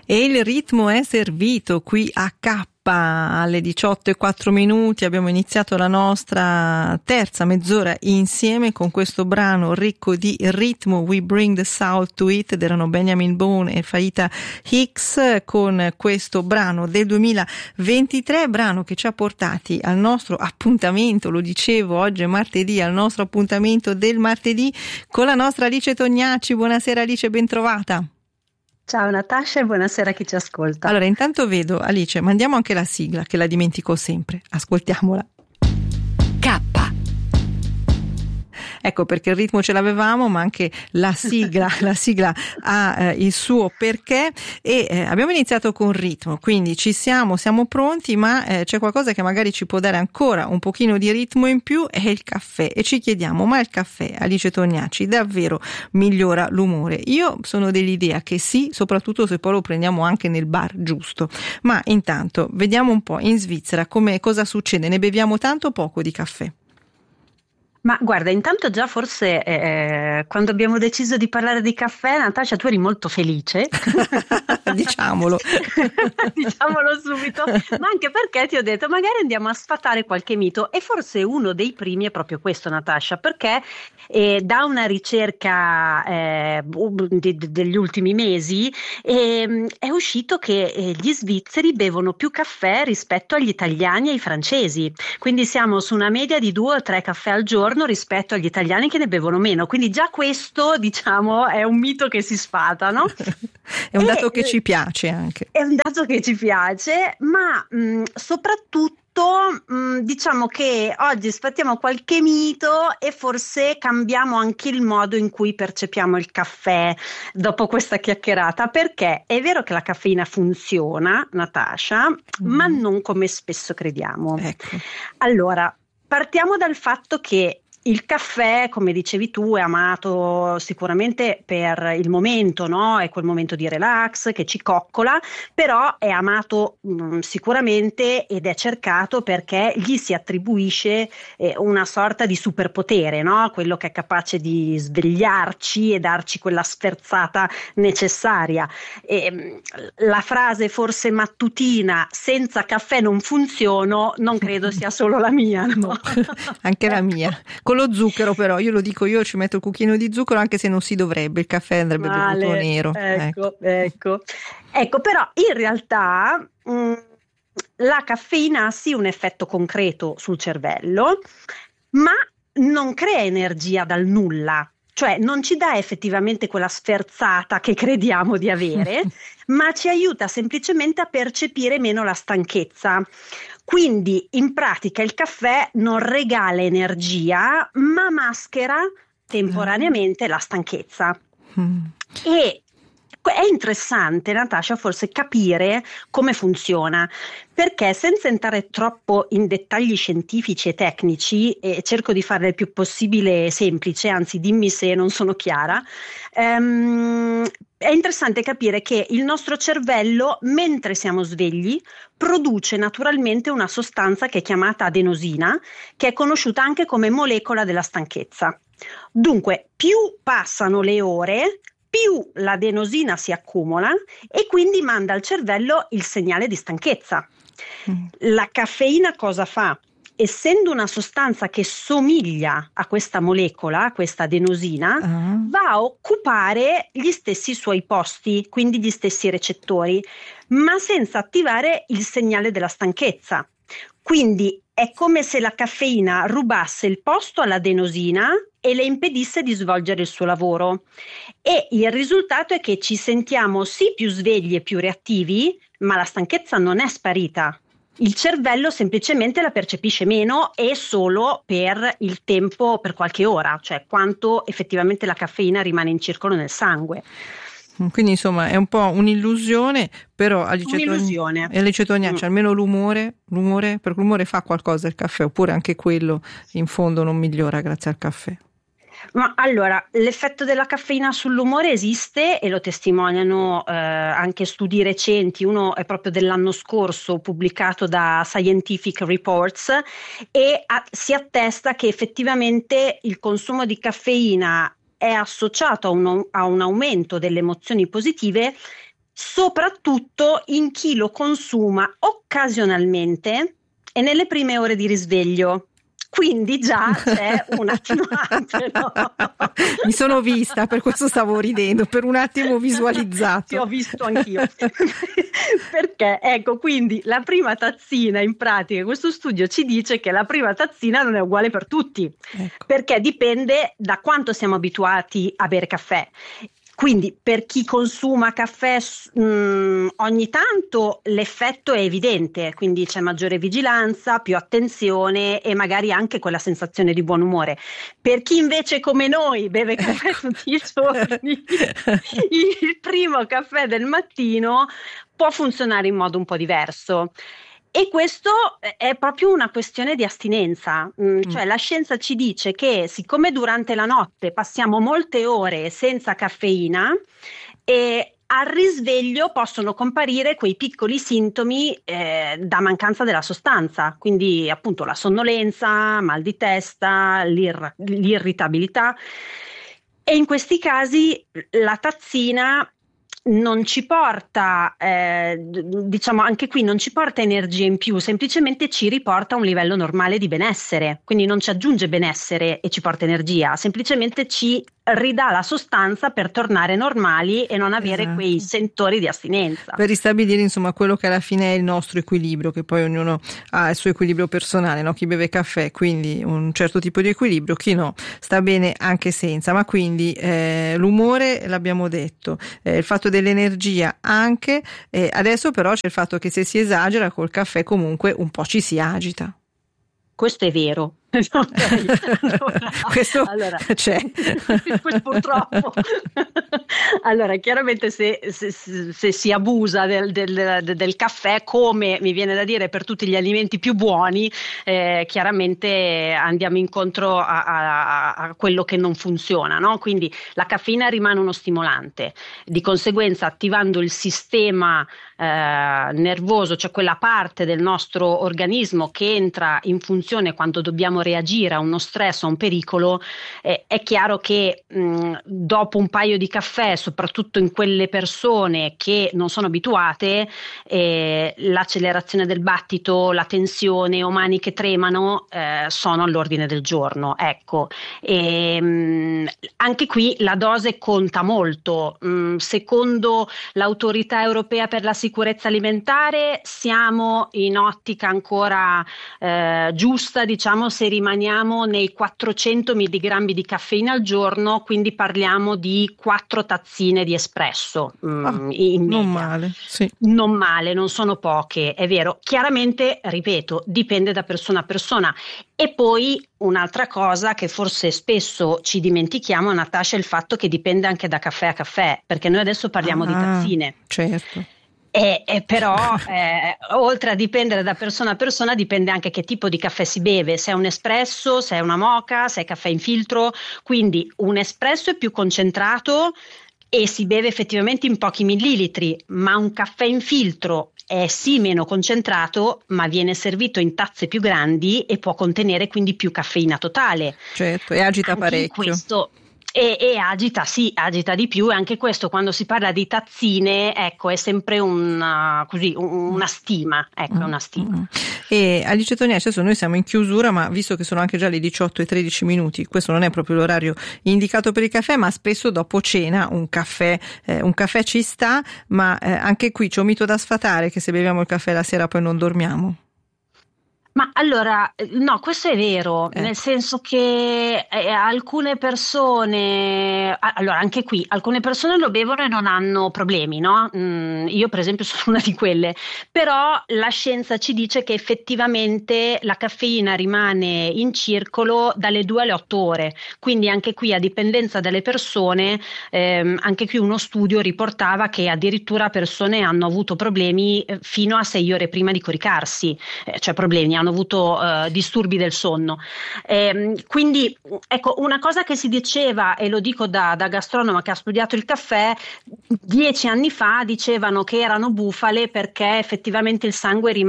E il ritmo è servito qui a K. Alle 18:04 abbiamo iniziato la nostra terza mezz'ora insieme con questo brano ricco di ritmo, We Bring the Soul to It, ed erano Benjamin Bone e Faita Hicks con questo brano del 2023, brano che ci ha portati al nostro appuntamento, lo dicevo, oggi è martedì, al nostro appuntamento del martedì con la nostra Alice Tognacci. Buonasera Alice, ben trovata. Ciao Natascia e buonasera a chi ci ascolta. Allora, intanto vedo, Alice, mandiamo anche la sigla, che la dimentico sempre. Ascoltiamola. K. Ecco, perché il ritmo ce l'avevamo, ma anche la sigla ha il suo perché, e abbiamo iniziato con ritmo, quindi siamo pronti, ma c'è qualcosa che magari ci può dare ancora un pochino di ritmo in più, è il caffè, e ci chiediamo, ma il caffè, Alice Tognacci, davvero migliora l'umore? Io sono dell'idea che sì, soprattutto se poi lo prendiamo anche nel bar giusto. Ma intanto vediamo un po' in Svizzera cosa succede, ne beviamo tanto o poco di caffè? Ma guarda, intanto già forse quando abbiamo deciso di parlare di caffè, Natascia, tu eri molto felice. Diciamolo. Diciamolo subito, ma anche perché ti ho detto magari andiamo a sfatare qualche mito, e forse uno dei primi è proprio questo, Natascia, perché da una ricerca degli ultimi mesi è uscito che gli svizzeri bevono più caffè rispetto agli italiani e ai francesi, quindi siamo su una media di 2 o 3 caffè al giorno rispetto agli italiani che ne bevono meno, quindi già questo, diciamo, è un mito che si sfata, no? È un dato che ci piace anche. È un dato che ci piace, ma soprattutto diciamo che oggi sfattiamo qualche mito e forse cambiamo anche il modo in cui percepiamo il caffè dopo questa chiacchierata, perché è vero che la caffeina funziona, Natascia, ma non come spesso crediamo. Ecco. Allora, partiamo dal fatto che il caffè, come dicevi tu, è amato sicuramente per il momento, no? È quel momento di relax che ci coccola, però è amato sicuramente ed è cercato perché gli si attribuisce una sorta di superpotere, no? Quello che è capace di svegliarci e darci quella sferzata necessaria. La frase forse mattutina, senza caffè non funziono, non credo sia solo la mia, no? Anche la mia. Con lo zucchero, però, io lo dico, io ci metto il cucchiaino di zucchero anche se non si dovrebbe, il caffè andrebbe bevuto nero. Ecco, però in realtà la caffeina ha sì un effetto concreto sul cervello, ma non crea energia dal nulla. Cioè non ci dà effettivamente quella sferzata che crediamo di avere, ma ci aiuta semplicemente a percepire meno la stanchezza. Quindi in pratica il caffè non regala energia, ma maschera temporaneamente la stanchezza. E è interessante, Natascia, forse capire come funziona, perché senza entrare troppo in dettagli scientifici e tecnici, cerco di farle il più possibile semplice, anzi dimmi se non sono chiara, è interessante capire che il nostro cervello, mentre siamo svegli, produce naturalmente una sostanza che è chiamata adenosina, che è conosciuta anche come molecola della stanchezza. Dunque, più passano le ore, più l'adenosina si accumula e quindi manda al cervello il segnale di stanchezza. La caffeina cosa fa? Essendo una sostanza che somiglia a questa molecola, a questa adenosina, va a occupare gli stessi suoi posti, quindi gli stessi recettori, ma senza attivare il segnale della stanchezza. Quindi è come se la caffeina rubasse il posto all'adenosina e le impedisse di svolgere il suo lavoro. E il risultato è che ci sentiamo sì più svegli e più reattivi, ma la stanchezza non è sparita. Il cervello semplicemente la percepisce meno e solo per il tempo, per qualche ora, cioè quanto effettivamente la caffeina rimane in circolo nel sangue. Quindi insomma è un po' un'illusione, però Alice Tognacci, almeno l'umore, perché l'umore fa qualcosa il caffè, oppure anche quello in fondo non migliora grazie al caffè? Ma allora, l'effetto della caffeina sull'umore esiste e lo testimoniano anche studi recenti. Uno è proprio dell'anno scorso, pubblicato da Scientific Reports, e si attesta che effettivamente il consumo di caffeina è associato a un aumento delle emozioni positive soprattutto in chi lo consuma occasionalmente e nelle prime ore di risveglio. Quindi già c'è un attenuante, no? Mi sono vista, per questo stavo ridendo, per un attimo visualizzato. Ti ho visto anch'io. Perché, ecco, quindi la prima tazzina, in pratica, questo studio ci dice che la prima tazzina non è uguale per tutti, ecco. Perché dipende da quanto siamo abituati a bere caffè. Quindi per chi consuma caffè ogni tanto l'effetto è evidente, quindi c'è maggiore vigilanza, più attenzione e magari anche quella sensazione di buon umore. Per chi invece come noi beve caffè tutti i giorni, il primo caffè del mattino può funzionare in modo un po' diverso. E questo è proprio una questione di astinenza, cioè la scienza ci dice che siccome durante la notte passiamo molte ore senza caffeina, al risveglio possono comparire quei piccoli sintomi da mancanza della sostanza, quindi appunto la sonnolenza, mal di testa, l'irritabilità, e in questi casi la tazzina non ci porta, diciamo anche qui non ci porta energia in più, semplicemente ci riporta a un livello normale di benessere, quindi non ci aggiunge benessere e ci porta energia, semplicemente ci ridà la sostanza per tornare normali e non avere esatto. quei sentori di astinenza. Per ristabilire insomma quello che alla fine è il nostro equilibrio, che poi ognuno ha il suo equilibrio personale, no? Chi beve caffè quindi un certo tipo di equilibrio, chi no sta bene anche senza, ma quindi l'umore l'abbiamo detto, il fatto dell'energia anche, adesso però c'è il fatto che se si esagera col caffè comunque un po' ci si agita. Questo è vero. Questo c'è. Purtroppo. Allora, chiaramente se si abusa del caffè, come mi viene da dire per tutti gli alimenti più buoni, chiaramente andiamo incontro a quello che non funziona, no? Quindi la caffeina rimane uno stimolante, di conseguenza attivando il sistema nervoso, cioè quella parte del nostro organismo che entra in funzione quando dobbiamo reagire a uno stress o a un pericolo, è chiaro che dopo un paio di caffè, soprattutto in quelle persone che non sono abituate, l'accelerazione del battito, la tensione o mani che tremano sono all'ordine del giorno. Ecco, anche qui la dose conta molto. Secondo l'Autorità Europea per la Sicurezza Alimentare siamo in ottica ancora giusta, diciamo, se rimaniamo nei 400 mg di caffeina al giorno, quindi parliamo di 4 tazzine di espresso in media. Non male, sì. Non male, non sono poche, è vero. Chiaramente, ripeto, dipende da persona a persona. E poi un'altra cosa che forse spesso ci dimentichiamo, Natascia, è il fatto che dipende anche da caffè a caffè, perché noi adesso parliamo di tazzine. Certo. Però oltre a dipendere da persona a persona, dipende anche che tipo di caffè si beve, se è un espresso, se è una moka, se è caffè in filtro. Quindi un espresso è più concentrato e si beve effettivamente in pochi millilitri, ma un caffè in filtro è sì meno concentrato, ma viene servito in tazze più grandi e può contenere quindi più caffeina totale. Certo, e agita anche parecchio. Questo e agita, sì, agita di più, e anche questo quando si parla di tazzine, ecco, è sempre una stima, ecco, una stima. E Alice Toniacci, adesso noi siamo in chiusura, ma visto che sono anche già le 18:13, questo non è proprio l'orario indicato per il caffè, ma spesso dopo cena un caffè ci sta, ma anche qui c'è un mito da sfatare che se beviamo il caffè la sera poi non dormiamo. Ma allora, no, questo è vero, nel senso che alcune persone, allora anche qui, alcune persone lo bevono e non hanno problemi, no? Io per esempio sono una di quelle, però la scienza ci dice che effettivamente la caffeina rimane in circolo dalle 2 alle 8 ore, quindi anche qui a dipendenza delle persone, anche qui uno studio riportava che addirittura persone hanno avuto problemi fino a 6 ore prima di coricarsi, cioè problemi, hanno avuto disturbi del sonno. Quindi ecco, una cosa che si diceva, e lo dico da gastronoma che ha studiato il caffè, 10 anni fa dicevano che erano bufale perché effettivamente il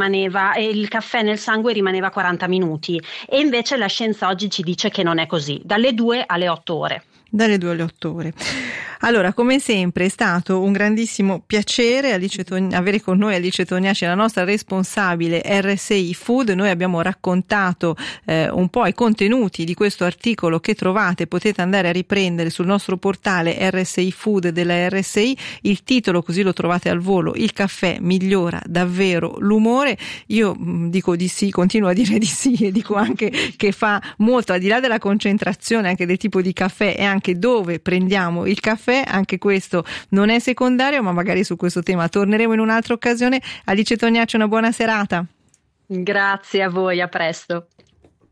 caffè nel sangue rimaneva 40 minuti, e invece la scienza oggi ci dice che non è così, dalle 2 alle 8 ore. Dalle 2 alle 8 ore. Allora, come sempre è stato un grandissimo piacere avere con noi Alice Tognaci, la nostra responsabile RSI Food. Noi abbiamo raccontato un po' i contenuti di questo articolo che potete andare a riprendere sul nostro portale RSI Food della RSI. Il titolo, così lo trovate al volo: il caffè migliora davvero l'umore. Io dico di sì, continuo a dire di sì, e dico anche che fa molto, al di là della concentrazione anche del tipo di caffè e anche dove prendiamo il caffè. Anche questo non è secondario, ma magari su questo tema torneremo in un'altra occasione. Alice Tognaci, una buona serata. Grazie a voi, a presto.